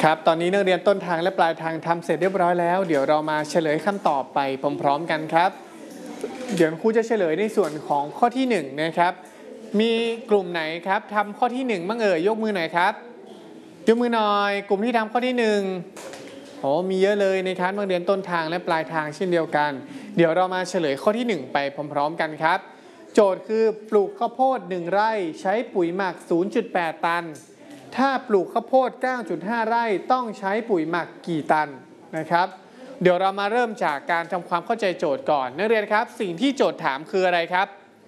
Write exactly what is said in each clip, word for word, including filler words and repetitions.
ครับตอนนี้นักเรียนต้นทางและปลายทางทำเสร็จเรียบร้อยแล้วเดี๋ยวเรามาเฉลยคำตอบไปพร้อมๆกันครับเดี๋ยวครูจะเฉลยในส่วนของข้อที่หนึ่งนะครับมีกลุ่มไหนครับทำข้อที่หนึ่งบ้างเอ่ยยกมือหน่อยครับยกมือหน่อยกลุ่มที่ทำข้อที่หนึ่งโอ้มีเยอะเลยนะครับนักเรียนต้นทางและปลายทางเช่นเดียวกันเดี๋ยวเรามาเฉลยข้อที่หนึ่งไปพร้อมๆกันครับโจทย์คือปลูกข้าวโพดหนึ่งไร่ใช้ปุ๋ยหมัก ศูนย์จุดแปด ตันถ้าปลูกข้าวโพด เก้าจุดห้า ไร่ต้องใช้ปุ๋ยหมักกี่ตันนะครับเดี๋ยวเรามาเริ่มจากการทำความเข้าใจโจทย์ก่อนนักเรียนครับสิ่งที่โจทย์ถามคืออะไรครับ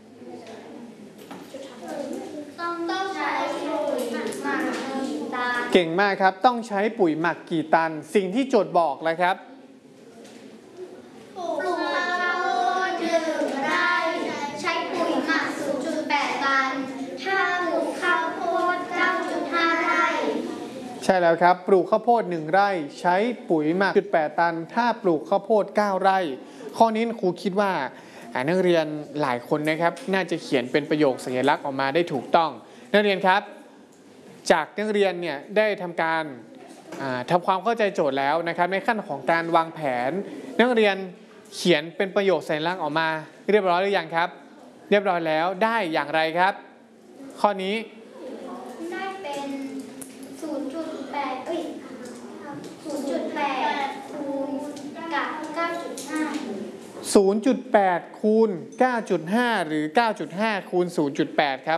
ต้องต้องใช้ปุ๋ยหมักกี่ตันเก่งมากครับต้องใช้ปุ๋ยหมักกี่ตันสิ่งที่โจทย์บอกแล้วครับปลูกข้าวโพดหนึ่งไร่ใช้ปุ๋ยหมัก ศูนย์จุดแปด ตันถ้าปลูกข้าวโพด เก้าจุดห้า ไร่ใช่แล้วครับปลูกข้าวโพดหนึ่งไร่ใช้ปุ๋ยหมัก ศูนย์จุดแปด ตันถ้าปลูกข้าวโพดเก้าไร่ข้อนี้ครูคิดว่านักเรียนหลายคนนะครับน่าจะเขียนเป็นประโยคสัญลักษณ์ออกมาได้ถูกต้องนักเรียนครับจากนักเรียนเนี่ยได้ทำการทำความเข้าใจโจทย์แล้วนะครับในขั้นของการวางแผนนักเรียนเขียนเป็นประโยคสัญลักษณ์ออกมาเรียบร้อยหรือยังครับเรียบร้อยแล้วได้อย่างไรครับข้อนี้ได้เป็น ศูนย์จุดแปด เอ้ย ศูนย์จุดแปด คูณกับ เก้าจุดห้าศูนย์จุดแปด คูณ เก้าจุดห้า หรือ เก้าจุดห้า คูณ ศูนย์จุดแปด ครับ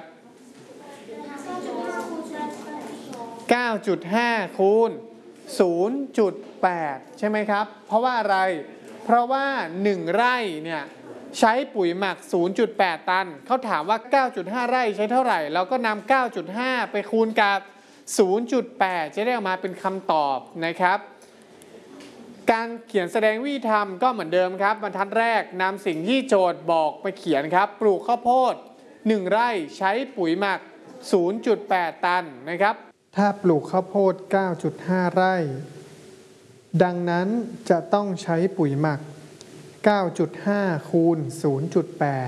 เก้าจุดห้า คูณ ศูนย์จุดแปด ใช่ไหมครับเพราะว่าอะไรเพราะว่าหนึ่งไร่เนี่ยใช้ปุ๋ยหมัก ศูนย์จุดแปด ตันเขาถามว่า เก้าจุดห้า ไร่ใช้เท่าไหร่เราก็นำ เก้าจุดห้า ไปคูณกับ ศูนย์จุดแปด จะได้ออกมาเป็นคำตอบนะครับการเขียนแสดงวิธีทำก็เหมือนเดิมครับบรรทัดแรกนำสิ่งที่โจทย์บอกไปเขียนครับปลูกข้าวโพดหนึ่งไร่ใช้ปุ๋ยหมัก ศูนย์จุดแปด ตันนะครับถ้าปลูกข้าวโพด เก้าจุดห้า ไร่ดังนั้นจะต้องใช้ปุ๋ยหมัก เก้าจุดห้า คูณ ศูนย์จุดแปด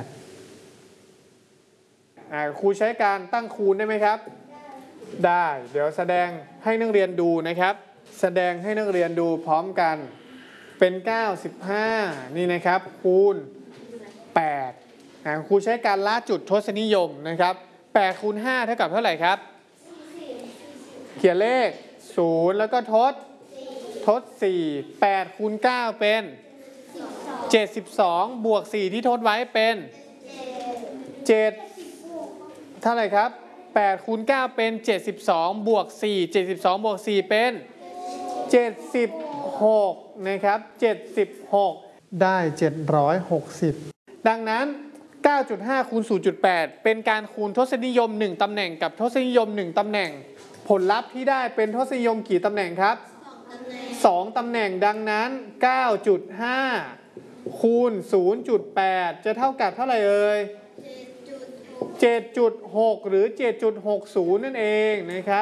อ่าครูใช้การตั้งคูณได้ไหมครับได้เดี๋ยวแสดงให้นักเรียนดูนะครับแสดงให้นักเรียนดูพร้อมกันเป็นเก้าสิบห้านี่นะครับคูณแปดอ่าครูใช้การละจุดทศนิยมนะครับแปดคูณห้าเท่ากับเท่าไหร่ครับเขียนเลขศูนย์แล้วก็ทดทดสี่แปดคูณเก้าเป็นเจ็ดสิบสองบวกสี่ที่ทดไว้เป็นเจ็ดเท่าไหร่ครับแปดคูณเก้าเป็นเจ็ดสิบสองบวกสี่เจ็ดสิบสองบวกสี่เป็นเจ็ดสิบหกนะครับเจ็ดสิบหกได้เจ็ดร้อยหกสิบดังนั้น เก้าจุดห้า คูณ ศูนย์จุดแปด เป็นการคูณทศนิยมหนึ่งตำแหน่งกับทศนิยมหนึ่งตำแหน่งผลลัพธ์ที่ได้เป็นทศนิยมกี่ตำแหน่งครับสองตำแหน่งดังนั้น เก้าจุดห้า คูณ ศูนย์จุดแปด จะเท่ากับเท่าไหร่เอ่ย เจ็ดจุดหก หรือ เจ็ดจุดหกศูนย์ นั่นเองนะครับ